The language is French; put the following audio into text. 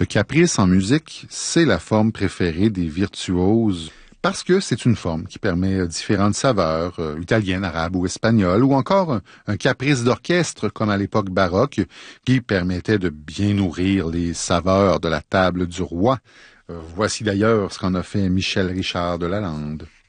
Le caprice en musique, c'est la forme préférée des virtuoses parce que c'est une forme qui permet différentes saveurs, italiennes, arabes ou espagnoles, ou encore un caprice d'orchestre comme à l'époque baroque, qui permettait de bien nourrir les saveurs de la table du roi. Voici d'ailleurs ce qu'en a fait Michel Richard de Lalande.